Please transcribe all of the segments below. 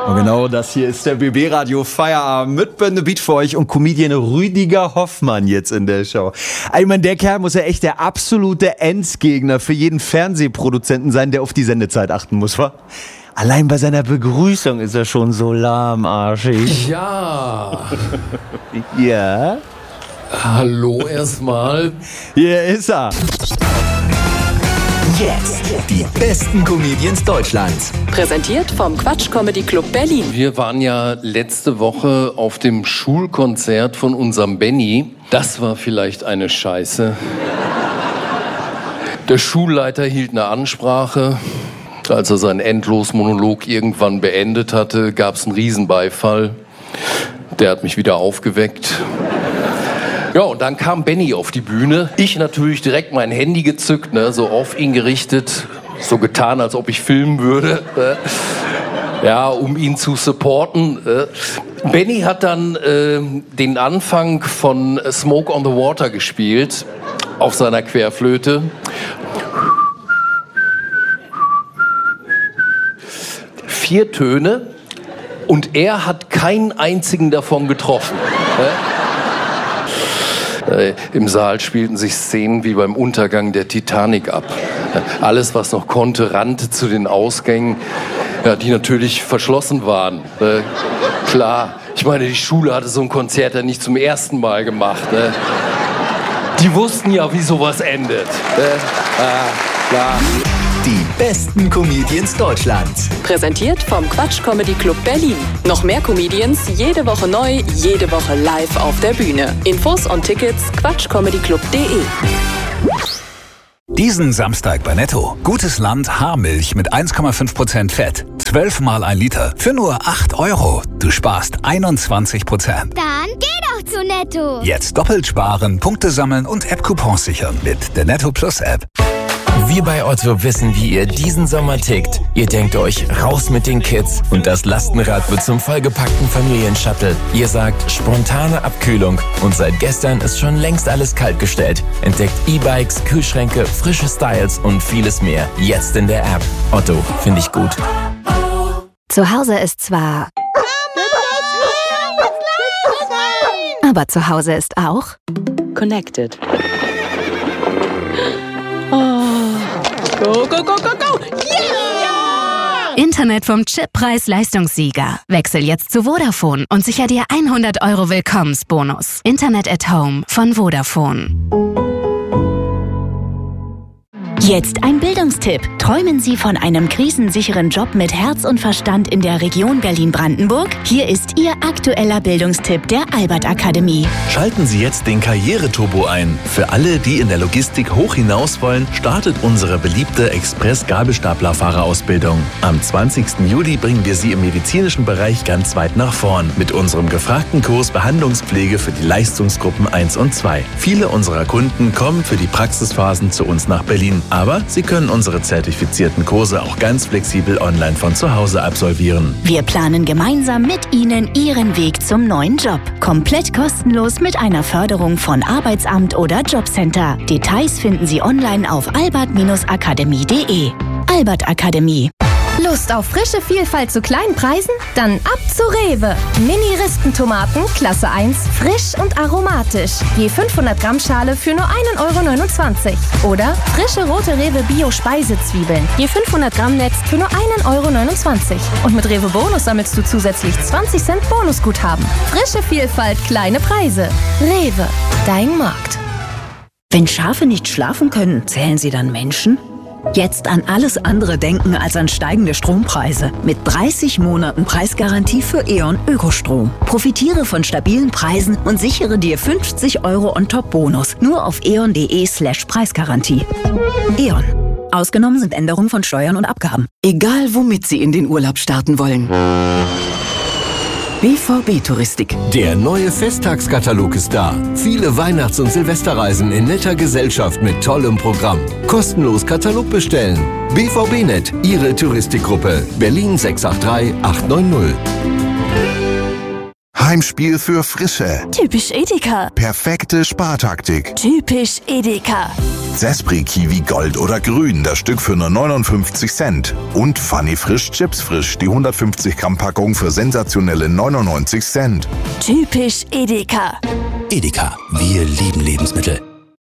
Und genau das hier ist der BB Radio Feierabend mit Burn the Beat für euch und Comedian Rüdiger Hoffmann jetzt in der Show. Ich meine, der Kerl muss ja echt der absolute Endgegner für jeden Fernsehproduzenten sein, der auf die Sendezeit achten muss, wa? Allein bei seiner Begrüßung ist er schon so lahmarschig. Ja. Ja? Hallo erstmal. Hier ist er. Jetzt die besten Comedians Deutschlands. Präsentiert vom Quatsch Comedy Club Berlin. Wir waren ja letzte Woche auf dem Schulkonzert von unserem Benny. Das war vielleicht eine Scheiße. Der Schulleiter hielt eine Ansprache. Als er seinen Endlosmonolog irgendwann beendet hatte, gab es einen Riesenbeifall. Der hat mich wieder aufgeweckt. Ja, und dann kam Benny auf die Bühne. Ich natürlich direkt mein Handy gezückt, ne, so auf ihn gerichtet, so getan, als ob ich filmen würde. Ja, um ihn zu supporten. Benny hat dann den Anfang von Smoke on the Water gespielt auf seiner Querflöte. Vier Töne und er hat keinen einzigen davon getroffen. Im Saal spielten sich Szenen wie beim Untergang der Titanic ab. Alles, was noch konnte, rannte zu den Ausgängen, ja, die natürlich verschlossen waren. Klar, ich meine, die Schule hatte so ein Konzert ja nicht zum ersten Mal gemacht. Die wussten ja, wie sowas endet. Klar. Die besten Comedians Deutschlands. Präsentiert vom Quatsch Comedy Club Berlin. Noch mehr Comedians, jede Woche neu, jede Woche live auf der Bühne. Infos und Tickets quatschcomedyclub.de. Diesen Samstag bei Netto. Gutes Land Haarmilch mit 1,5% Fett. 12 mal 1 Liter für nur 8 €. Du sparst 21%. Dann geh doch zu Netto. Jetzt doppelt sparen, Punkte sammeln und App-Coupons sichern mit der Netto Plus App. Wir bei Otto wissen, wie ihr diesen Sommer tickt. Ihr denkt euch, raus mit den Kids und das Lastenrad wird zum vollgepackten Familienshuttle. Ihr sagt, spontane Abkühlung und seit gestern ist schon längst alles kaltgestellt. Entdeckt E-Bikes, Kühlschränke, frische Styles und vieles mehr. Jetzt in der App. Otto, finde ich gut. Zu Hause ist zwar... Aber zu Hause ist auch... Connected. Go, go, go, go, go! Yeah! Internet vom Chippreis-Leistungssieger. Wechsel jetzt zu Vodafone und sicher dir 100 € Willkommensbonus. Internet at Home von Vodafone. Jetzt ein Bildungstipp. Träumen Sie von einem krisensicheren Job mit Herz und Verstand in der Region Berlin-Brandenburg? Hier ist Ihr aktueller Bildungstipp der Albert-Akademie. Schalten Sie jetzt den Karriereturbo ein. Für alle, die in der Logistik hoch hinaus wollen, startet unsere beliebte Express-Gabelstaplerfahrerausbildung. Am 20. Juli bringen wir Sie im medizinischen Bereich ganz weit nach vorn mit unserem gefragten Kurs Behandlungspflege für die Leistungsgruppen 1 und 2. Viele unserer Kunden kommen für die Praxisphasen zu uns nach Berlin. Aber Sie können unsere zertifizierten Kurse auch ganz flexibel online von zu Hause absolvieren. Wir planen gemeinsam mit Ihnen Ihren Weg zum neuen Job. Komplett kostenlos mit einer Förderung von Arbeitsamt oder Jobcenter. Details finden Sie online auf albert-akademie.de. Albert Akademie. Lust auf frische Vielfalt zu kleinen Preisen? Dann ab zu Rewe. Mini-Rispentomaten, Klasse 1, frisch und aromatisch. Je 500 Gramm Schale für nur 1,29 €. Oder frische rote Rewe Bio-Speisezwiebeln. Je 500 Gramm Netz für nur 1,29 €. Und mit Rewe Bonus sammelst du zusätzlich 20 Cent Bonusguthaben. Frische Vielfalt, kleine Preise. Rewe, dein Markt. Wenn Schafe nicht schlafen können, zählen sie dann Menschen? Jetzt an alles andere denken als an steigende Strompreise. Mit 30 Monaten Preisgarantie für E.ON Ökostrom. Profitiere von stabilen Preisen und sichere dir 50 € on-top-Bonus. Nur auf eon.de/Preisgarantie. E.ON. Ausgenommen sind Änderungen von Steuern und Abgaben. Egal womit Sie in den Urlaub starten wollen. BVB Touristik. Der neue Festtagskatalog ist da. Viele Weihnachts- und Silvesterreisen in netter Gesellschaft mit tollem Programm. Kostenlos Katalog bestellen. BVB-Net, Ihre Touristikgruppe. Berlin 683 890. Heimspiel für Frische. Typisch Edeka. Perfekte Spartaktik. Typisch Edeka. Zespri Kiwi Gold oder Grün, das Stück für nur 59 Cent. Und Funny Frisch Chips Frisch, die 150 Gramm Packung für sensationelle 99 Cent. Typisch Edeka. Edeka, wir lieben Lebensmittel.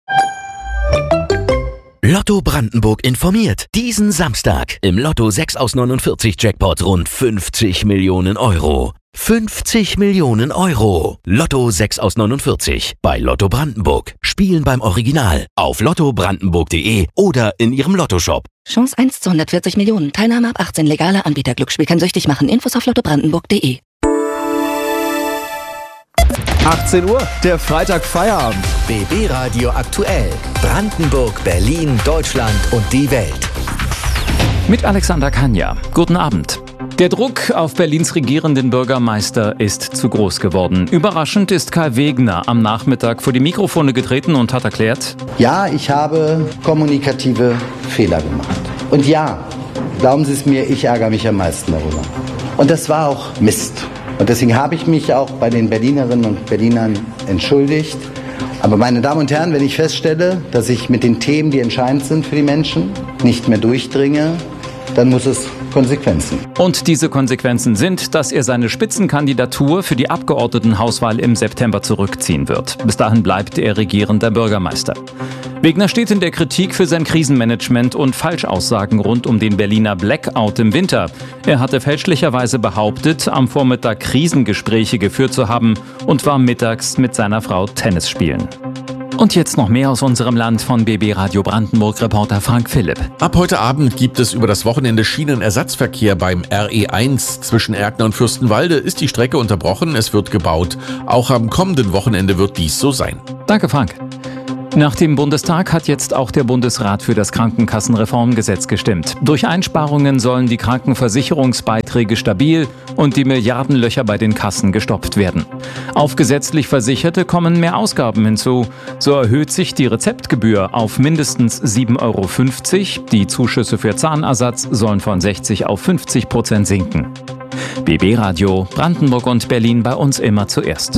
Lotto Brandenburg informiert. Diesen Samstag im Lotto 6 aus 49 Jackpot rund 50 Millionen Euro. 50 Millionen Euro. Lotto 6 aus 49 bei Lotto Brandenburg. Spielen beim Original auf lottobrandenburg.de oder in Ihrem Lottoshop. Chance 1 zu 140 Millionen. Teilnahme ab 18. Legaler Anbieter. Glücksspiel kann süchtig machen. Infos auf lottobrandenburg.de. 18 Uhr, der Freitag Feierabend. BB Radio aktuell. Brandenburg, Berlin, Deutschland und die Welt. Mit Alexander Kania. Guten Abend. Der Druck auf Berlins regierenden Bürgermeister ist zu groß geworden. Überraschend ist Kai Wegner am Nachmittag vor die Mikrofone getreten und hat erklärt: Ja, ich habe kommunikative Fehler gemacht. Und ja, glauben Sie es mir, ich ärgere mich am meisten darüber. Und das war auch Mist. Und deswegen habe ich mich auch bei den Berlinerinnen und Berlinern entschuldigt. Aber meine Damen und Herren, wenn ich feststelle, dass ich mit den Themen, die entscheidend sind für die Menschen, nicht mehr durchdringe, dann muss es Konsequenzen. Und diese Konsequenzen sind, dass er seine Spitzenkandidatur für die Abgeordnetenhauswahl im September zurückziehen wird. Bis dahin bleibt er regierender Bürgermeister. Wegner steht in der Kritik für sein Krisenmanagement und Falschaussagen rund um den Berliner Blackout im Winter. Er hatte fälschlicherweise behauptet, am Vormittag Krisengespräche geführt zu haben und war mittags mit seiner Frau Tennis spielen. Und jetzt noch mehr aus unserem Land von BB Radio Brandenburg-Reporter Frank Philipp. Ab heute Abend gibt es über das Wochenende Schienenersatzverkehr beim RE1. Zwischen Erkner und Fürstenwalde ist die Strecke unterbrochen, es wird gebaut. Auch am kommenden Wochenende wird dies so sein. Danke, Frank. Nach dem Bundestag hat jetzt auch der Bundesrat für das Krankenkassenreformgesetz gestimmt. Durch Einsparungen sollen die Krankenversicherungsbeiträge stabil und die Milliardenlöcher bei den Kassen gestopft werden. Auf gesetzlich Versicherte kommen mehr Ausgaben hinzu. So erhöht sich die Rezeptgebühr auf mindestens 7,50 €. Die Zuschüsse für Zahnersatz sollen von 60% auf 50% sinken. BB Radio, Brandenburg und Berlin bei uns immer zuerst.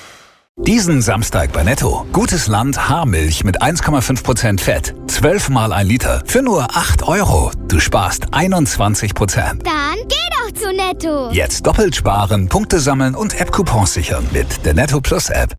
Diesen Samstag bei Netto. Gutes Land Haarmilch mit 1,5% Fett. 12 mal 1 Liter für nur 8 €. Du sparst 21%. Dann geh doch zu Netto. Jetzt doppelt sparen, Punkte sammeln und App-Coupons sichern mit der Netto Plus App.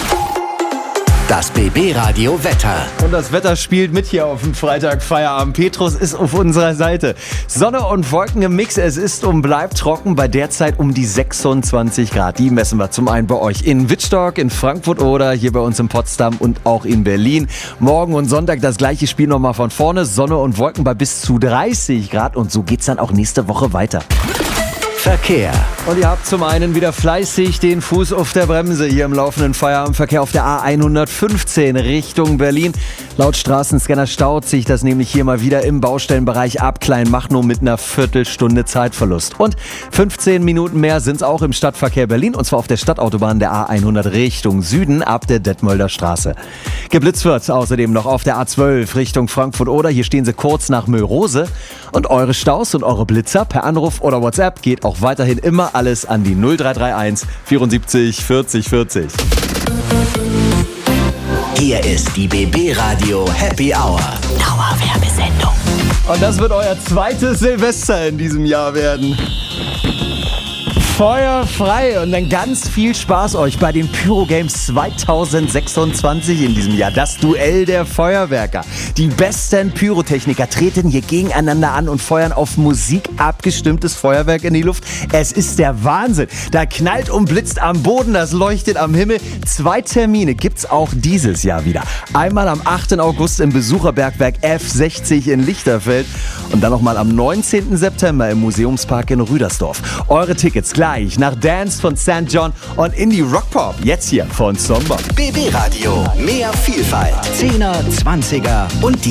Das BB Radio Wetter. Und das Wetter spielt mit hier auf dem Freitag Feierabend. Petrus ist auf unserer Seite. Sonne und Wolken im Mix. Es ist und bleibt trocken bei derzeit um die 26 Grad. Die messen wir zum einen bei euch in Wittstock, in Frankfurt oder hier bei uns in Potsdam und auch in Berlin. Morgen und Sonntag das gleiche Spiel nochmal von vorne. Sonne und Wolken bei bis zu 30 Grad. Und so geht's dann auch nächste Woche weiter. Verkehr. Und ihr habt zum einen wieder fleißig den Fuß auf der Bremse hier im laufenden Feierabendverkehr auf der A115 Richtung Berlin. Laut Straßenscanner staut sich das nämlich hier mal wieder im Baustellenbereich ab Kleinmachnow mit einer Viertelstunde Zeitverlust. Und 15 Minuten mehr sind es auch im Stadtverkehr Berlin, und zwar auf der Stadtautobahn der A100 Richtung Süden ab der Detmolder Straße. Geblitzt wird außerdem noch auf der A12 Richtung Frankfurt oder. Hier stehen sie kurz nach Müllrose. Und eure Staus und eure Blitzer per Anruf oder WhatsApp geht auch weiterhin immer alles an die 0331 74 40 40. Hier ist die BB Radio Happy Hour. Dauerwerbesendung. Und das wird euer zweites Silvester in diesem Jahr werden. Feuerfrei und dann ganz viel Spaß euch bei den Pyro Games 2026 in diesem Jahr. Das Duell der Feuerwerker. Die besten Pyrotechniker treten hier gegeneinander an und feuern auf Musik abgestimmtes Feuerwerk in die Luft. Es ist der Wahnsinn. Da knallt und blitzt am Boden, das leuchtet am Himmel. 2 Termine gibt's auch dieses Jahr wieder. Einmal am 8. August im Besucherbergwerk F60 in Lichterfeld und dann nochmal am 19. September im Museumspark in Rüdersdorf. Eure Tickets gleich nach Dance von St. John und Indie Rock Pop. Jetzt hier von Sommer. BB Radio. Mehr Vielfalt. 10er, 20er und die